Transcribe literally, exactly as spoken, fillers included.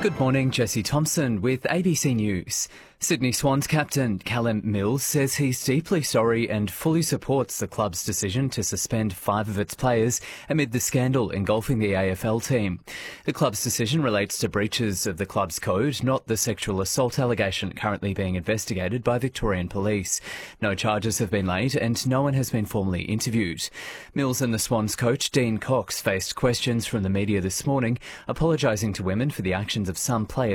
Good morning, Jesse Thompson with A B C News. Sydney Swans captain Callum Mills says he's deeply sorry and fully supports the club's decision to suspend five of its players amid the scandal engulfing the A F L team. The club's decision relates to breaches of the club's code, not the sexual assault allegation currently being investigated by Victorian Police. No charges have been laid and no one has been formally interviewed. Mills and the Swans coach Dean Cox faced questions from the media this morning, apologising to women for the actions of some players